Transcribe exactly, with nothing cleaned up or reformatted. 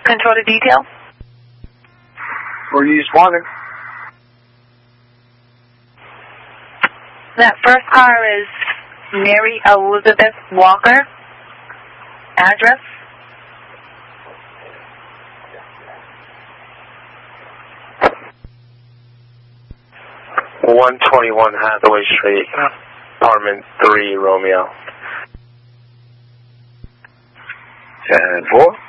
control to detail. For use wanted. That first car is Mary Elizabeth Walker. Address? one twenty-one Hathaway Street, apartment three, Romeo. ten four.